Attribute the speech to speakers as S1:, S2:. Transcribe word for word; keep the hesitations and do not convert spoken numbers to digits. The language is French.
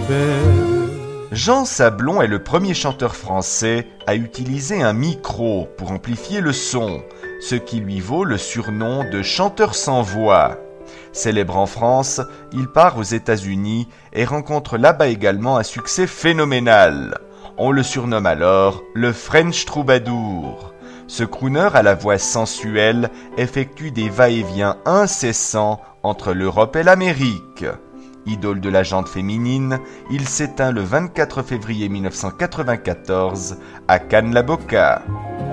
S1: Jean Sablon est le premier chanteur français à utiliser un micro pour amplifier le son, ce qui lui vaut le surnom de chanteur sans voix. Célèbre en France, il part aux États-Unis et rencontre là-bas également un succès phénoménal. On le surnomme alors le French Troubadour. Ce crooner à la voix sensuelle effectue des va-et-vient incessants entre l'Europe et l'Amérique. Idole de la gente féminine, il s'éteint le vingt-quatre février mille neuf cent quatre-vingt-quatorze à Cannes-la-Boca.